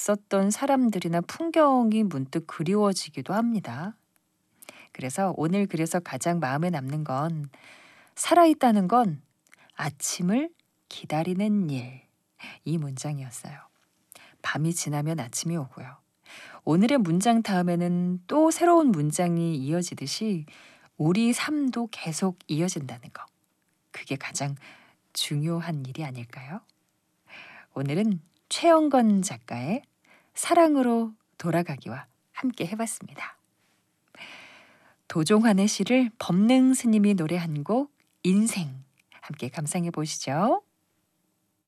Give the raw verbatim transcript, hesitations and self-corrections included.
봤었던 사람들이나 풍경이 문득 그리워지기도 합니다. 그래서 오늘 글에서 가장 마음에 남는 건 살아있다는 건 아침을 기다리는 일. 이 문장이었어요. 밤이 지나면 아침이 오고요. 오늘의 문장 다음에는 또 새로운 문장이 이어지듯이 우리 삶도 계속 이어진다는 거. 그게 가장 중요한 일이 아닐까요? 오늘은 최영건 작가의 사랑으로 돌아가기와 함께 해봤습니다. 도종환의 시를 법능 스님이 노래한 곡 인생 함께 감상해 보시죠.